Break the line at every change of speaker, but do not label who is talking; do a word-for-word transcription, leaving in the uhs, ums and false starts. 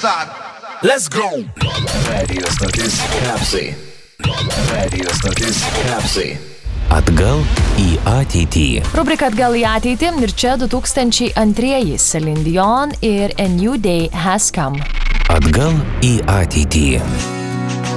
side. Let's go.
Radio stotis Kapsai. Radio stotis Kapsai. Atgal į ateitį.
Rubrika Atgal į ateitį ir čia du tūkstančiai antrieji Celine Dion ir A New Day Has Come.
Atgal į ateitį.